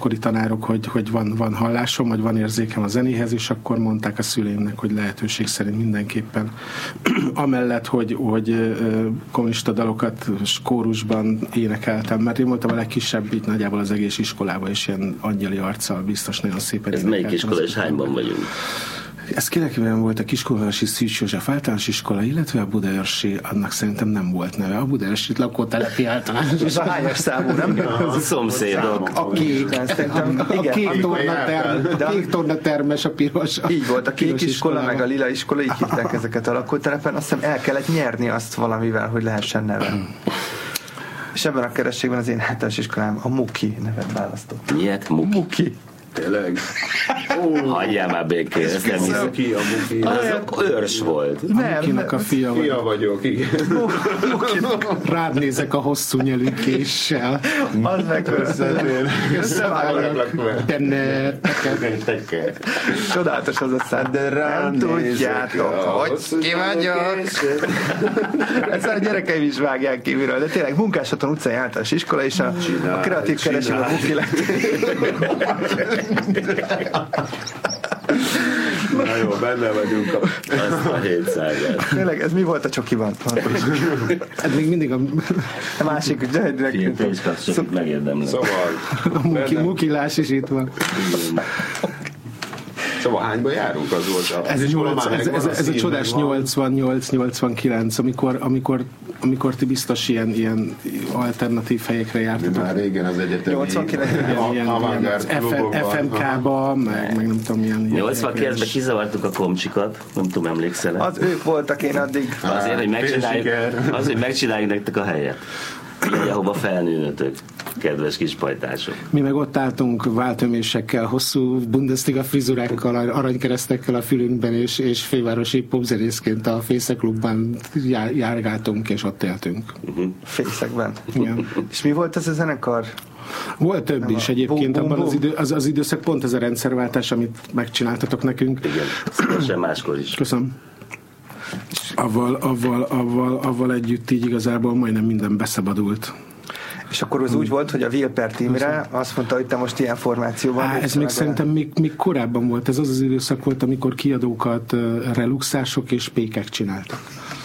akkori tanárok, hogy van hallásom, vagy van érzékem a zenéhez, és akkor mondták a szüleimnek, hogy lehetőség szerint mindenképpen amellett, hogy kommunista dalokat kórusban énekeltem, mert én voltam a legkisebb, így nagyjából az egész iskolában, és ilyen angyali arccal biztos nagyon szépen énekeltem. Ez melyik iskola és hányban vagyunk? Ez 90-ben volt a Kiskunhalási Szűcs József általános iskola, illetve a budaörsi, annak szerintem nem volt neve. A budaörsi lakótelepi általános. És a hányas számú, nem? A szomszédok. A kék torna termes, a piros. Így volt, a kék iskola, meg a lila iskola, így hívták ezeket a lakótelepen. Azt hiszem el kellett nyerni azt valamivel, hogy lehessen neve. És ebben a kerességben az én általános iskolám a Muki nevet választott. Miért? Muki. Tényleg? Hagyjál már békén. Ez nem hiszem. Ki a Muki? Az őrs volt. Mukinak a fia vagy. Fia vagyok, igen. Rád nézek a hosszú nyelű késsel. Az megköszönöm. Csodálatos az a szám, de nem tudjátok, hogy ki vagyok. Ezt a gyerekeim is vágják kívülről, de tényleg Munkáshaton utcai általános iskola, és a kreatív kereső a Muki lett. Na jó, benne vagyunk. Azt a 700-et. Tényleg, ez mi volt a csokiban? Ez még mindig a másik, Pénzkapcsolat megérdemlem. Szóval a mukilás is itt van. Szóval hányban járunk, az volt ez a csodás 88-89, amikor ti biztos ilyen alternatív helyekre jártatok. Már régen az egyetemi 89. FMK-ba, meg nem tudom milyen. 89-ben kizavartuk a komcsikat, nem tudom, emlékszel. Az ők voltak, én addig. Azért, hogy megcsináljuk nektek a helyet. Ahova felnőnötök, kedves kis pajtások. Mi meg ott álltunk váltömésekkel, hosszú Bundesliga frizurákkal, aranykeresztekkel a fülünkben, és fővárosi popzenészként a Fészekklubban járgáltunk, és ott éltünk. Fészekben. Igen. És mi volt ez a zenekar? Volt több is egyébként, abban az időszak pont ez a rendszerváltás, amit megcsináltatok nekünk. Igen, szívesen máskor is. Köszönöm. Avval együtt így igazából majdnem minden beszabadult. És akkor az úgy volt, hogy a Wilpert Imre azt mondta, hogy te most ilyen formációban... Ez még szerintem még korábban volt. Ez az időszak volt, amikor kiadókat reluxások és pékek csináltak.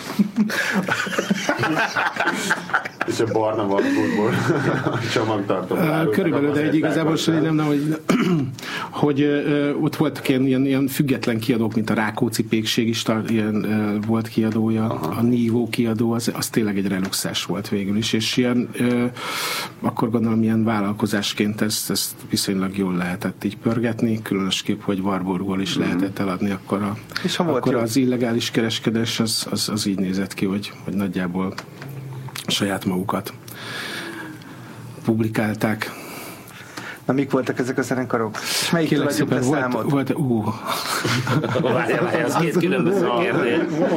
És a barna valóból csomagtartó. Körülbelül, de egy igazából nem, hogy ott voltak ilyen független kiadók, mint a Rákóczi Pékség is ilyen volt kiadója, a Nívó kiadó, az tényleg egy reluxás volt végül is, és ilyen akkor gondolom ilyen vállalkozásként ezt viszonylag jól lehetett így pörgetni, különösképp, hogy Warburgból is lehetett eladni, akkor az illegális kereskedés az így nézett ki, hogy nagyjából saját magukat publikálták. Na, mik voltak ezek a zenekarok? És melyiktől adjuk be számot? Várjál, az két különböző kérdés.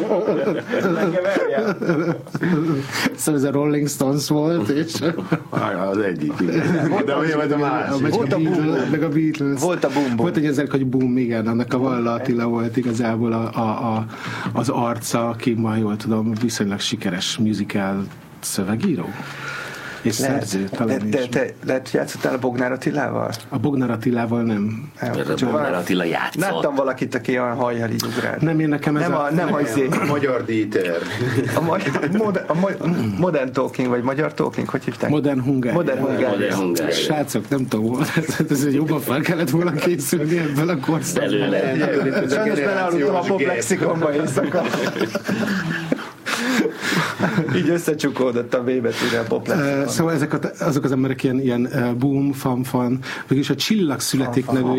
Szóval ez a Rolling Stones volt, és... Az egyik, de mi vagy a másik? Meg a Beatles. Volt a Boom. Volt egy ezek, hogy Boom, igen, annak a Valla Attila volt igazából az arca, aki ma jól tudom, viszonylag sikeres musical szövegíró. És szerző, talán is. Lehet, hogy játszottál a Bognár Attilával? A Bognár Attilával nem. A Bognár Attila játszott. Láttam valakit, aki olyan hajjal így ugrált. Nem, én nekem ez nem a Magyar Dieter. A Modern Talking, vagy Magyar Talking, hogy hívták? Modern Hungary. Modern Hungary. Srácok, nem tudom, ez jobban fel kellett volna készülni ebből a korszakban. Sajnos belealudtam a poplexikonba éjszaka. Így összecsukódott a B betűre a poplexikon. Szóval azok az emberek ilyen boom, fan, mégis a Csillag születik nevű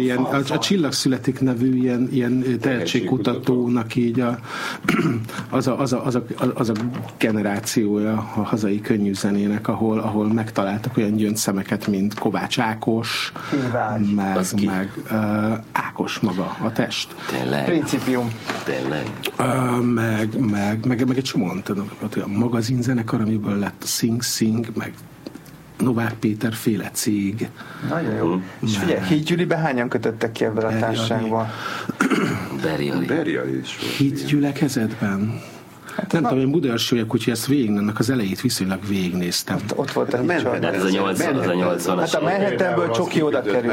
ilyen tehetségkutatónak így az a generációja a hazai könnyűzenének, ahol megtaláltak olyan gyöngyszemeket, mint Kovács Ákos, meg Ákos maga, a test. Tényleg. Principium. Tényleg. Meg egy csomóan, a magazinzenekar, amiből lett a Sing, meg Novák Péter féle cég. Nagyon jó. És figyelj, Híd Gyülibe hányan kötöttek ki ebből a társaságban? Beriali is. Híd gyülekezetben? Hát nem tudom, én budaörsi vagyok, úgyhogy ezt annak az elejét viszonylag végignéztem. Ott volt a ez a 80-as. Hát a Manhattanből csoki oda kerül.